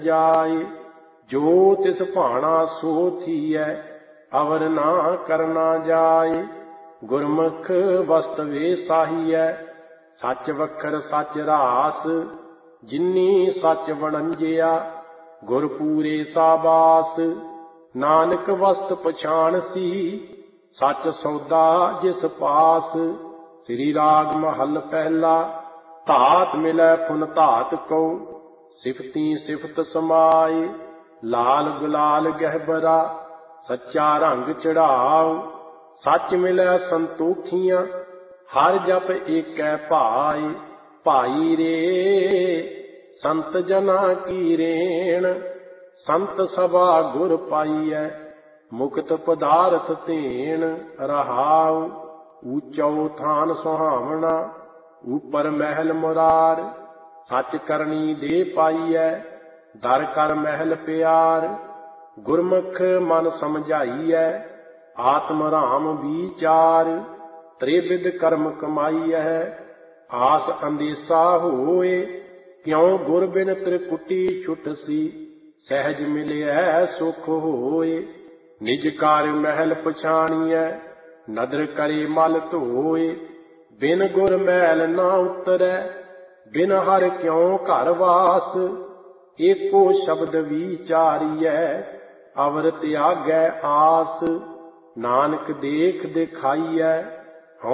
जाए। जो तिस भाना सो थीऐ अवर ना करना जाए। गुरमुख वस्तवे साहिऐ सच वखर सच रास। जिन्नी सच वणंजिया गुर पूरे साबास। नानक वस्त पछाण सी सच सौदा जिस पास। श्री राग महल पहला। धात मिलै फुन धात को सिफती सिफत समाए। लाल गुलाल गहबरा सच्चा रंग चढ़ाओ। सच मिलै संतोखियां हर जप एकै भाई। भाई रे संत जना की रेण संत सभा गुर पाईऐ। मुक्त पदार्थ तेण रहाओ। ऊंचो थान सुहावना ऊपर महल मुरार। सच करनी दे पाईऐ दर कर महल प्यार। गुरमुख मन समझाईऐ आत्म राम विचार। त्रिविध कर्म कमाईऐ आस अंदेसा होए। क्यों गुर बिन त्रिकुटी छुटसी सहज मिलिऐ सुख होए। निज कार्य महल पछाणिऐ नदर करे मल धोए। बिन गुर मैल ना उतरै बिन हर क्यों घर वास। एको शब्द विचारिऐ अवर त्यागै आस। नानक देख दिखाईऐ